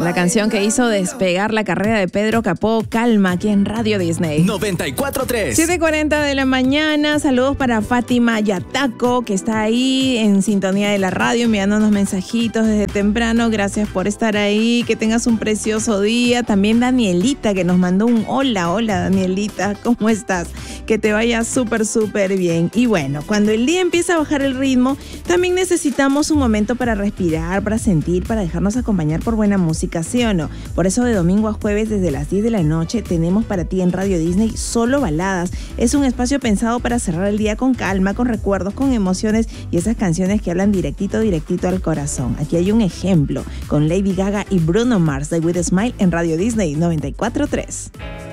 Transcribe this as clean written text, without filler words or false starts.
La canción que hizo despegar la carrera de Pedro Capó, Calma, aquí en Radio Disney. 94.3. 7:40 de la mañana. Saludos para Fátima Yataco, que está ahí en sintonía de la radio, enviándonos mensajitos desde temprano. Gracias por estar ahí. Que tengas un precioso día. También Danielita, que nos mandó un hola. Hola, Danielita, ¿cómo estás? Que te vaya súper bien. Y bueno, cuando el día empieza a bajar el ritmo, también necesitamos un momento para respirar, para sentir, para dejarnos acompañar por buena música, ¿sí o no? Por eso de domingo a jueves desde las 10 de la noche tenemos para ti en Radio Disney Solo Baladas. Es un espacio pensado para cerrar el día con calma, con recuerdos, con emociones y esas canciones que hablan directito al corazón. Aquí hay un ejemplo con Lady Gaga y Bruno Mars de With a Smile en Radio Disney 94.3.